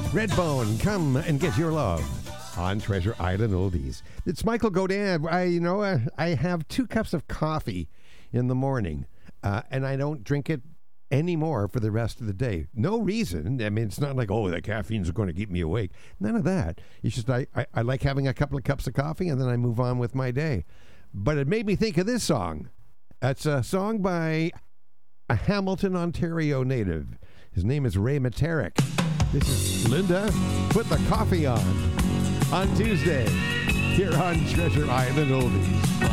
Redbone, come and get your love on Treasure Island Oldies. It's Michael Godin. I have 2 cups of coffee in the morning, and I don't drink it anymore for the rest of the day. No reason. I mean, it's not like, oh, the caffeine's going to keep me awake. None of that. It's just I like having a couple of cups of coffee, and then I move on with my day. But it made me think of this song. It's a song by a Hamilton, Ontario native. His name is Ray Materik. This is Linda, Put the Coffee on Tuesday here on Treasure Island Oldies.